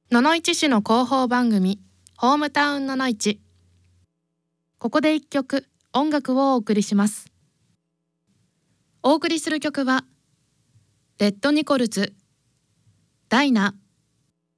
野々市市の広報番組ホームタウン野々市。ここで一曲音楽をお送りします。お送りする曲はレッドニコルズ、ダイナ